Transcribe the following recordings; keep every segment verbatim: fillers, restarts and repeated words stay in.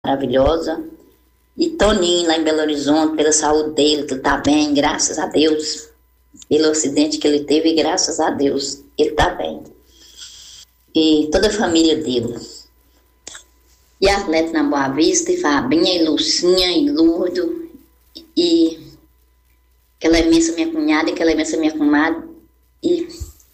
maravilhosa. E Toninho, lá em Belo Horizonte, pela saúde dele, que ele tá bem, graças a Deus. Pelo acidente que ele teve, graças a Deus, ele tá bem. E toda a família dele. E a Atleta na Boa Vista, e Fabinha, e Lucinha, e Lourdo, e aquela imensa minha cunhada, e aquela imensa minha comadre, e,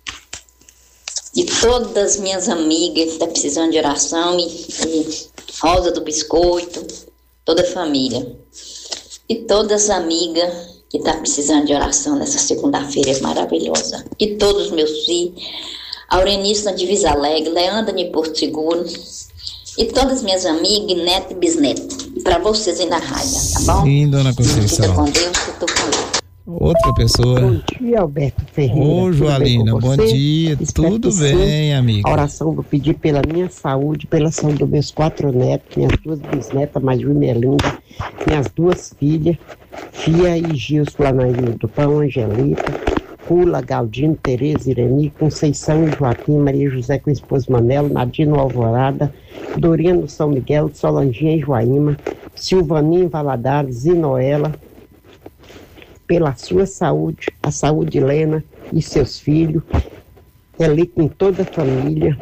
e todas as minhas amigas que estão precisando de oração, e, e Rosa do Biscoito, toda a família. E todas as amigas que estão precisando de oração nessa segunda-feira maravilhosa. E todos os meus filhos, Aurenice na Divisa Alegre, Leandra em Porto Seguro, e todas as minhas amigas, neto e bisneto. E para vocês aí na rádio, tá bom? Sim, dona Conceição. Fica com Deus, que eu tô com ele. Outra pessoa. Bom dia, Alberto Ferreira. Ô, Joalina, bom dia. Espero Tudo que bem, sim. amiga? A oração vou pedir pela minha saúde, pela saúde dos meus quatro netos, minhas duas bisnetas, Maju e Melinda, minhas duas filhas, Fia e Gilson, lá na Ilha do Pão, Angelita, Pula, Galdino, Tereza, Ireni, Conceição e Joaquim, Maria José com o esposo Manelo, Nadino Alvorada, Dorino São Miguel, Solanginha e Joaíma, Silvaninha em Valadares e Noela, pela sua saúde, a saúde de Helena e seus filhos, ali com toda a família,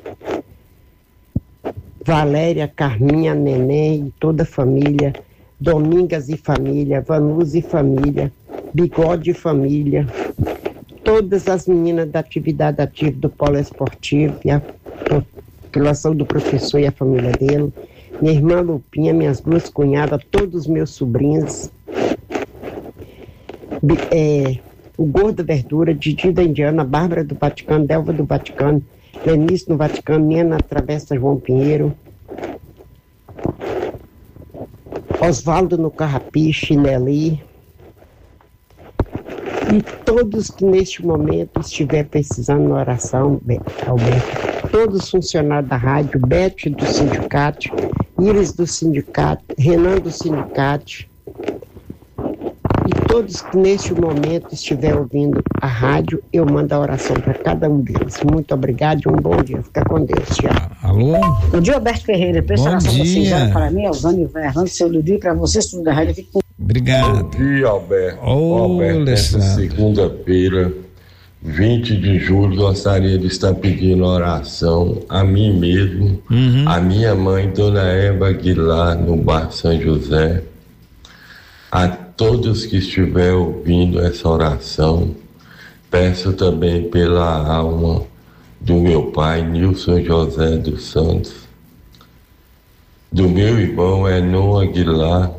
Valéria, Carminha, Neném e toda a família, Domingas e família, Vanus e família, Bigode e família, todas as meninas da atividade ativa do Polo Esportivo, e a população do professor e a família dele, minha irmã Lupinha, minhas duas cunhadas, todos os meus sobrinhos, É, o Gordo Verdura, Didi da Indiana, Bárbara do Vaticano, Delva do Vaticano, Lenice no Vaticano, Nena na Travessa João Pinheiro, Osvaldo no Carrapiche, Nelly, e todos que neste momento estiver precisando de oração, Alberto, todos os funcionários da rádio, Bete do sindicato, Iris do sindicato, Renan do sindicato, e todos que neste momento estiver ouvindo a rádio, eu mando a oração para cada um deles. Muito obrigado e um bom dia. Fica com Deus. Tchau. Alô? Bom dia, Alberto Ferreira. Presta Bom oração dia. para mim, Elzane Verrando, seu Ludi, para vocês, tudo da rádio. Fico... Obrigado. Bom dia, Alberto. Ô, Alberto, essa Alessandro. segunda-feira, vinte de julho, gostaria de estar pedindo oração a mim mesmo, Uhum. a minha mãe, Dona Eva Aguilar, no bairro São José, a todos que estiver ouvindo essa oração. Peço também pela alma do meu pai, Nilson José dos Santos, do meu irmão Enon Aguilar,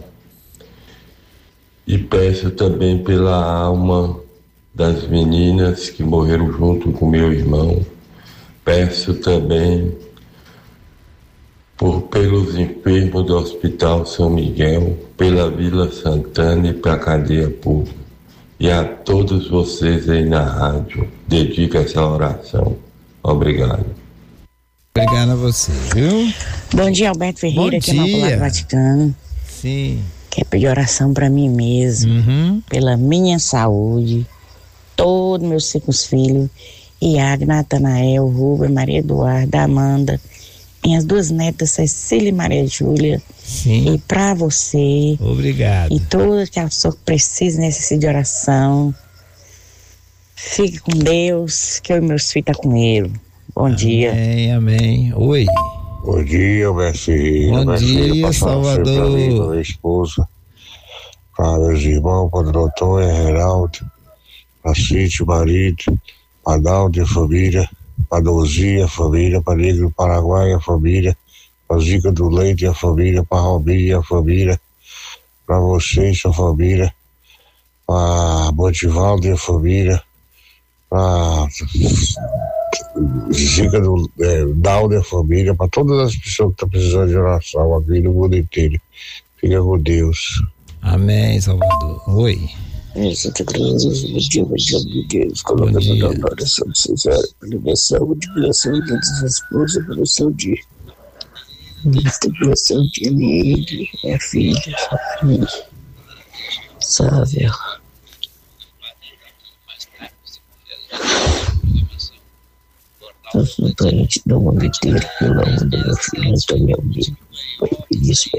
e peço também pela alma das meninas que morreram junto com meu irmão. Peço também por, pelos enfermos do Hospital São Miguel, pela Vila Santana e para a cadeia pública. E a todos vocês aí na rádio, dedico essa oração. Obrigado. Obrigado a você, viu? Bom dia, Alberto Ferreira, Bom aqui é Imaculado dia. Vaticano. Sim. Quero pedir oração para mim mesmo, Uhum. pela minha saúde, todos meus cinco filhos, Iago, Natanael, Rubem, Maria Eduarda, Amanda, minhas duas netas, Cecília e Maria Júlia, Sim. e para você, Obrigado. e toda aquela pessoa que precisa e necessita de oração, fique com Deus, que eu e meus filhos estão com Ele. Bom dia. Amém, amém. Oi. Bom dia, Alberto Ferreira. Bom Alberto dia, Ferreira, passar Salvador. Para mim, para minha esposa, para meus irmãos, para o doutor Geraldo, para Cíntia, marido, para Dalda e a família, para Dozia, a família, para Negro do Paraguai, a família, para Zica do Leite, a família, para Robinho, a família, para você e sua família, para Montivaldo e a família, para Zica do é, Dalda e a família, para todas as pessoas que estão precisando de oração aqui no mundo inteiro. Fica com Deus. Amém, Salvador. Oi. Santa Cruz, bom dia, bom dia, meu Deus. Coloca Bom dia. na oração de Cesar, pela minha saúde, pela saúde da esposa, pela saúde. Pela saúde dele, é filha, filha. Sabe? Eu sou parente do homem dele, pelo amor do meu filho, Antônio Albino. Isso,